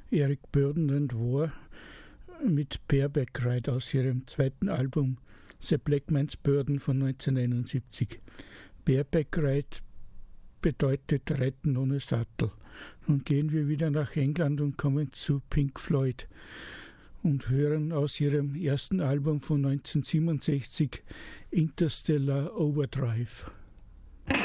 Eric Burdon and War mit Bareback Ride aus ihrem zweiten Album The Black Man's Burden von 1971. Bareback Ride bedeutet Reiten ohne Sattel. Nun gehen wir wieder nach England und kommen zu Pink Floyd und hören aus ihrem ersten Album von 1967 Interstellar Overdrive.